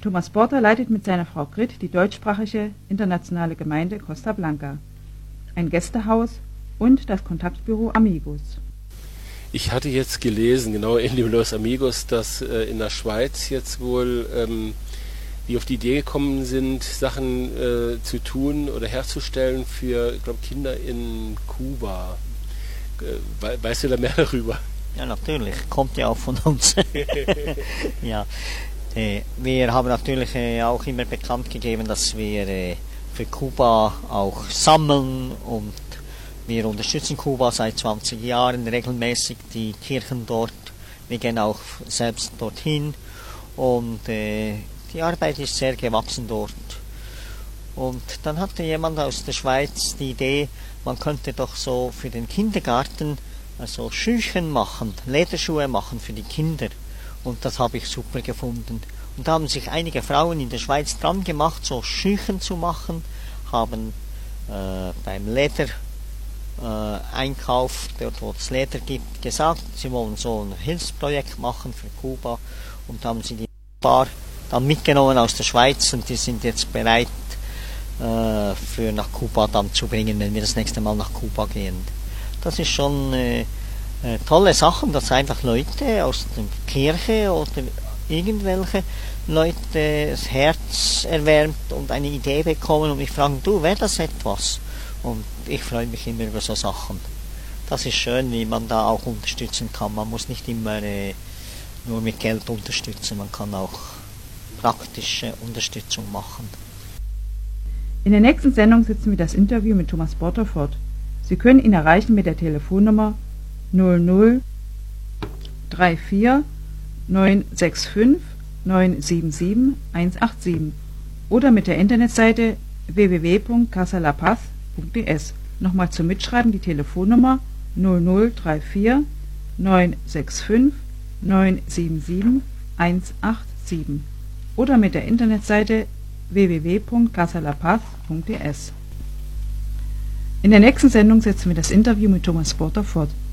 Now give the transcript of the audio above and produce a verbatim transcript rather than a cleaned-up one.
Thomas Porter leitet mit seiner Frau Grit die deutschsprachige internationale Gemeinde Costa Blanca, ein Gästehaus und das Kontaktbüro Amigos. Ich hatte jetzt gelesen, genau in dem Los Amigos, dass äh, in der Schweiz jetzt wohl ähm, die auf die Idee gekommen sind, Sachen äh, zu tun oder herzustellen für, ich glaube, Kinder in Kuba. Äh, weißt du da mehr darüber? Ja, natürlich. Kommt ja auch von uns. Ja. Äh, wir haben natürlich äh, auch immer bekannt gegeben, dass wir äh, für Kuba auch sammeln, und wir unterstützen Kuba seit zwanzig Jahren regelmäßig, die Kirchen dort. Wir gehen auch selbst dorthin, und äh, die Arbeit ist sehr gewachsen dort. Und dann hatte jemand aus der Schweiz die Idee, man könnte doch so für den Kindergarten also Schüchen machen, Lederschuhe machen für die Kinder. Und das habe ich super gefunden. Und da haben sich einige Frauen in der Schweiz dran gemacht, so Schüchen zu machen, haben äh, beim Leder äh, Einkauf, dort wo es Leder gibt, gesagt, sie wollen so ein Hilfsprojekt machen für Kuba, und haben sie die paar dann mitgenommen aus der Schweiz, und die sind jetzt bereit äh, für nach Kuba dann zu bringen, wenn wir das nächste Mal nach Kuba gehen. Das ist schon äh, äh, tolle Sachen, dass einfach Leute aus der Kirche oder irgendwelche Leute das Herz erwärmt und eine Idee bekommen und mich fragen, du, wäre das etwas? Und ich freue mich immer über so Sachen. Das ist schön, wie man da auch unterstützen kann. Man muss nicht immer äh, nur mit Geld unterstützen, man kann auch praktische Unterstützung machen. In der nächsten Sendung setzen wir das Interview mit Thomas Porter fort. Sie können ihn erreichen mit der Telefonnummer null null drei vier neun sechs fünf neun sieben sieben eins acht sieben oder mit der Internetseite w w w punkt casa la paz punkt d s. Nochmal zum Mitschreiben die Telefonnummer null null drei vier neun sechs fünf neun sieben sieben eins acht sieben oder mit der Internetseite w w w punkt casa la paz punkt d s. In der nächsten Sendung setzen wir das Interview mit Thomas Porter fort.